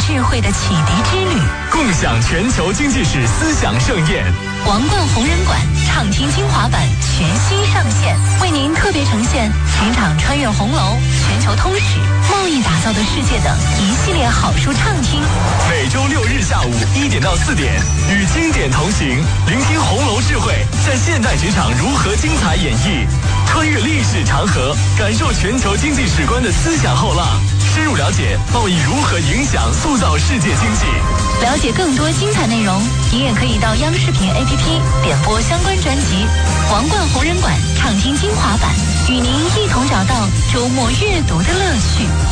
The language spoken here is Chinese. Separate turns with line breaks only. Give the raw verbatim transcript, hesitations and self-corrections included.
智慧的启迪之旅，
共享全球经济史思想盛宴。
王冠红人馆畅听精华版全新上线，为您特别呈现职场穿越红楼、全球通史、贸易打造的世界等一系列好书畅听。
每周六日下午一点到四点，与经典同行，聆听红楼智慧在现代职场如何精彩演绎，穿越历史长河，感受全球经济史观的思想后浪，深入了解贸易如何影响塑造世界经济。
了解更多精彩内容，您也可以到央视频 A P P 点播相关专辑《王冠红人馆畅听精华版》，与您一同找到周末阅读的乐趣。